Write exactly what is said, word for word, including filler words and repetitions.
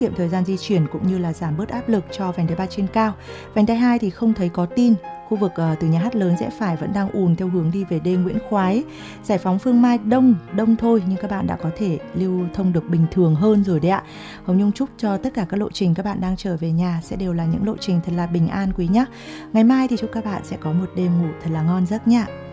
kiệm thời gian di chuyển cũng như là giảm bớt áp lực cho vành đai ba trên cao. Vành đai hai thì không thấy có tin. Khu vực uh, từ nhà hát lớn rẽ phải vẫn đang ùn theo hướng đi về đê Nguyễn Khoái. Giải phóng Phương Mai đông, đông thôi nhưng các bạn đã có thể lưu thông được bình thường hơn rồi đấy ạ. Hồng Nhung chúc cho tất cả các lộ trình các bạn đang trở về nhà sẽ đều là những lộ trình thật là bình an quý nhé. Ngày mai thì chúc các bạn sẽ có một đêm ngủ thật là ngon giấc nha.